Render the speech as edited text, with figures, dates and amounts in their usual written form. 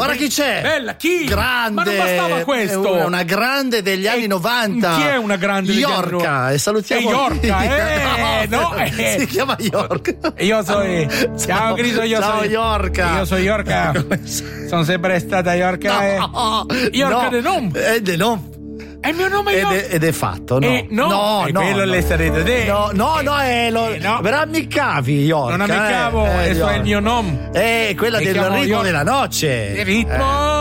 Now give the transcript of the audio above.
Guarda chi c'è. Bella, chi? Grande. Ma non bastava questo. È una grande degli anni 90. Chi è una grande degli anni 90? Iorca. E salutiamo. Iorca, no. Si chiama Iorca. Io sono. Ciao Griso, Ciao Iorca. Io sono Iorca. Sono sempre stata Iorca. Iorca de nom. De nom. È il mio nome ed è fatto, no? No, quello le sarete te. No, però ammiccavi, Iorca. Non ammiccavo, questo è il mio nome. Quella del ritmo della noce. Il ritmo